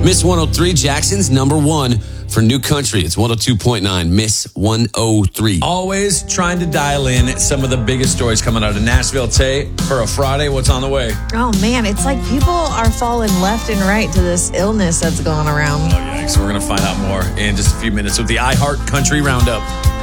Miss 103, Jackson's number one for new country. It's 102.9, Miss 103. Always trying to dial in some of the biggest stories coming out of Nashville. Tay, for a Friday, what's on the way? Oh, man, it's like people are falling left and right to this illness that's going around. Oh, yikes. We're going to find out more in just a few minutes with the iHeart Country Roundup.